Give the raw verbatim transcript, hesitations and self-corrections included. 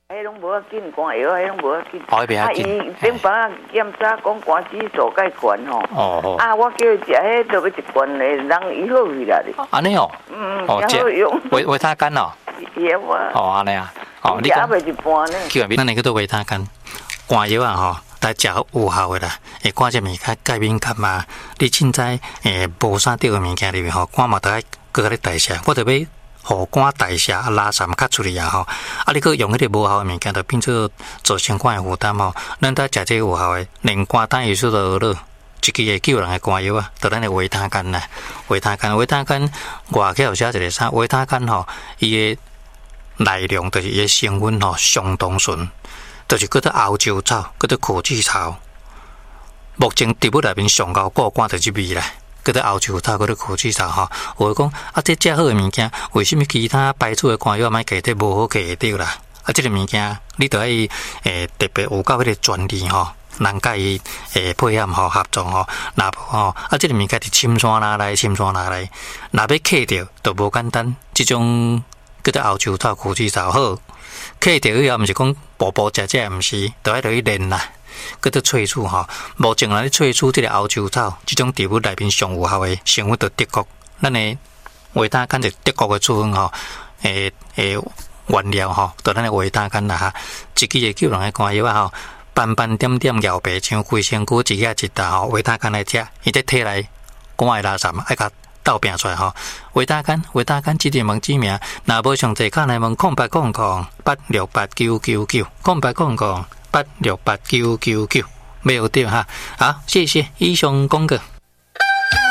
迄拢无要紧，肝药迄拢无要紧。 哦，迄袂要紧。 啊，伊顶摆啊检查讲肝指数介悬吼。 哦。 啊，我叫伊食迄都要一罐嘞，人伊好去啦咧。 安尼哦。 嗯。 哦， 食好用。 维维他干哦。 有啊。 哦，安尼啊。哦， 你讲。食袂一半呢。 叫咱那个做维他干，肝药啊吼。来食有效的啦，会肝这物较钙敏感嘛。你凊彩诶无啥对个物件入面吼，肝嘛得爱搁咧代谢，我着要互肝代谢啊拉散较出嚟啊吼。啊，你搁用迄个无效的物件，就变做造成肝的负担吼。咱得食这个有效的，连肝胆胰素都学了，一支会救人的肝药啊，就咱的维他干啦。维他干，维他干外口有写一个啥？维他干吼，伊的内容就是伊的成分吼，相当纯。就是叫做欧洲草，叫做苦苣草。目前植物内面上高过关就这味啦，叫做欧洲草，叫做苦苣草吼。有讲啊，这遮好的物件，为什么其他牌子的肝药买价得无好价得啦？啊，这个物件你得爱诶特别有够迄个专利吼，人甲伊诶配合吼合作吼，若无吼啊，这个物件是深山拿来，深山拿来，若要克掉都无简单。这种叫做欧洲草、苦苣草好。克掉以后，毋是讲步步食食，毋是，都爱落去练啦。叫做萃取吼，目前来萃取这个欧洲草，这种植物内面上有效的成分，就德国。咱的维他干是德国的出分吼，诶诶原料吼，就咱的维他干啦哈，一支会救人的肝药啊吼，斑斑点点摇白，像规身躯一下一打吼，维他干来食，伊在体内肝会拉散，爱甲倒拼出来吼。维他干，维他干，指定问指名，若无上济，看来问空白空空八六八九九九，空白空空八六八九九九，没有对哈。好，谢谢以上讲过。